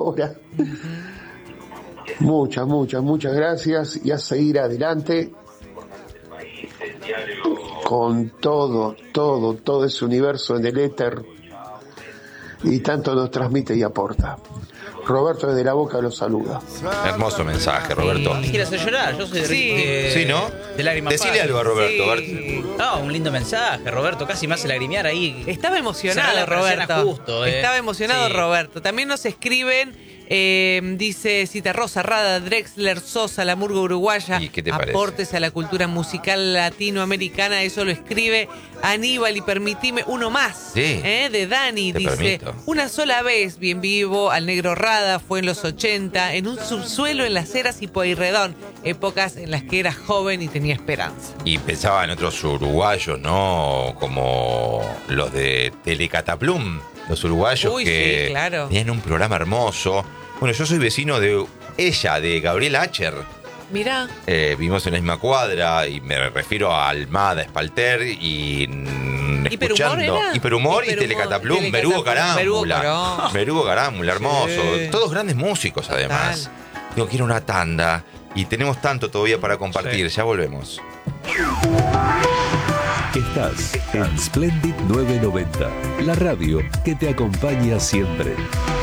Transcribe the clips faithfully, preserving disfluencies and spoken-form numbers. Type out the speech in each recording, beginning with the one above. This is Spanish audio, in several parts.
ahora. Muchas, muchas, muchas gracias y a seguir adelante con todo, todo, todo ese universo en el éter y tanto nos transmite y aporta. Roberto desde La Boca los saluda. Hermoso mensaje, Roberto. Me quiere hacer llorar, yo soy de, Sí. de, Sí, ¿no? de lágrimas. Decile algo a Roberto. Sí. No, un lindo mensaje, Roberto, casi me hace lagrimear ahí. Estaba emocionado, Cerrar la persiana Roberto. justo, eh. Estaba emocionado, Sí. Roberto. También nos escriben, eh, dice Cita Rosa, Rada, Drexler, Sosa, la murga uruguaya. ¿Y qué te parece? Aportes a la cultura musical latinoamericana. Eso lo escribe Aníbal. Y permitime uno más, Sí. ¿eh? De Dani. Te Dice, permito. una sola vez, bien vivo, al negro Rada, fue en los ochenta, en un subsuelo en Las Heras y Pueyrredón. Épocas en las que era joven y tenía esperanza. Y pensaba en otros uruguayos, ¿no? Como los de Telecataplum, los uruguayos Uy, que sí, claro. tenían un programa hermoso. Bueno, yo soy vecino de ella, de Gabriela Acher. Mirá. Eh, vivimos en la misma cuadra y me refiero a Almada, Espalter y mm, ¿Hiperhumor escuchando era? Hiperhumor y Hiperhumor, Telecataplum, Telecataplum, Berugo Berugo Carámbula. Carámbula. Berugo Carámbula, hermoso. Sí. Todos grandes músicos además. Digo, quiero una tanda y tenemos tanto todavía para compartir. Ya volvemos. Estás en Splendid novecientos noventa, la radio que te acompaña siempre.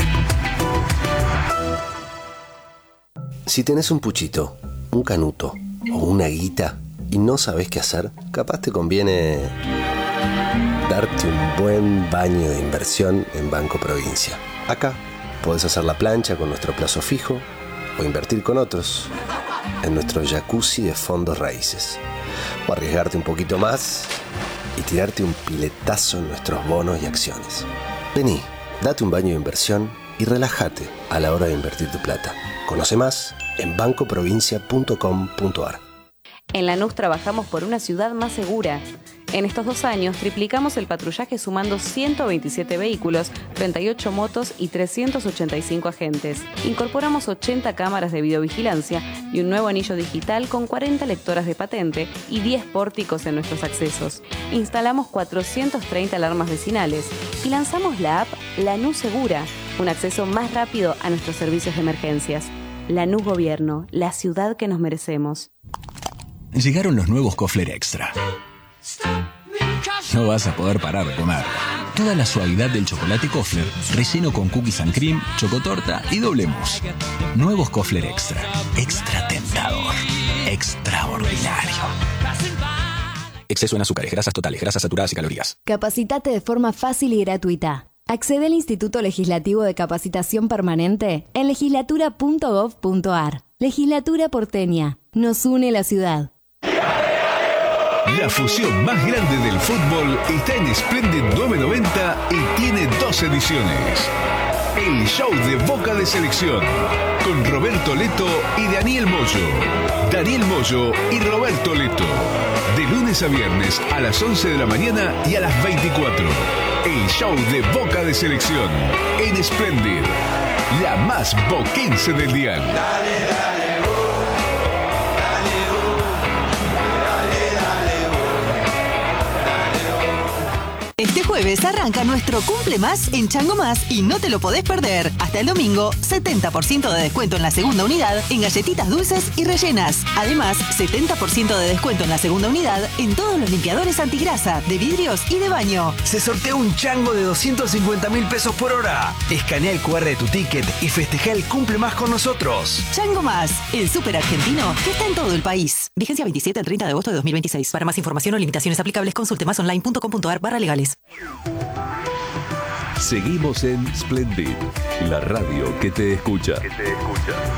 Si tenés un puchito, un canuto o una guita y no sabés qué hacer, capaz te conviene darte un buen baño de inversión en Banco Provincia. Acá podés hacer la plancha con nuestro plazo fijo o invertir con otros en nuestro jacuzzi de fondos raíces. O arriesgarte un poquito más y tirarte un piletazo en nuestros bonos y acciones. Vení, date un baño de inversión y relájate a la hora de invertir tu plata. Conoce más en banco provincia punto com punto a r. En Lanús trabajamos por una ciudad más segura. En estos dos años triplicamos el patrullaje sumando ciento veintisiete vehículos, treinta y ocho motos y trescientos ochenta y cinco agentes. Incorporamos ochenta cámaras de videovigilancia y un nuevo anillo digital con cuarenta lectoras de patente y diez pórticos en nuestros accesos. Instalamos cuatrocientas treinta alarmas vecinales y lanzamos la app Lanús Segura, un acceso más rápido a nuestros servicios de emergencias. Lanús Gobierno, la ciudad que nos merecemos. Llegaron los nuevos Kofler Extra. No vas a poder parar de comer. Toda la suavidad del chocolate Kofler, relleno con cookies and cream, chocotorta y doble mousse. Nuevos Kofler Extra. Extra tentador. Extraordinario. Exceso en azúcares, grasas totales, grasas saturadas y calorías. Capacitate de forma fácil y gratuita. Accede al Instituto Legislativo de Capacitación Permanente en legislatura punto gov punto a r. Legislatura porteña. Nos une la ciudad. La fusión más grande del fútbol está en Splendid novecientos noventa y tiene dos ediciones. El show de Boca de Selección, con Roberto Leto y Daniel Moyo. Daniel Moyo y Roberto Leto. De lunes a viernes a las once de la mañana y a las veinticuatro. El show de Boca de Selección en Splendid, la más boquense del dial. Este jueves arranca nuestro Cumple Más en Chango Más y no te lo podés perder. Hasta el domingo, setenta por ciento de descuento en la segunda unidad en galletitas dulces y rellenas. Además, setenta por ciento de descuento en la segunda unidad en todos los limpiadores antigrasa, de vidrios y de baño. Se sortea un chango de doscientos cincuenta mil pesos por hora. Escanea el cu erre de tu ticket y festeja el Cumple Más con nosotros. Chango Más, el súper argentino que está en todo el país. Vigencia veintisiete al treinta de agosto de dos mil veintiséis. Para más información o limitaciones aplicables, consulte más online punto com punto a r barra legales. Seguimos en Splendid, la radio que te escucha. Que te escucha.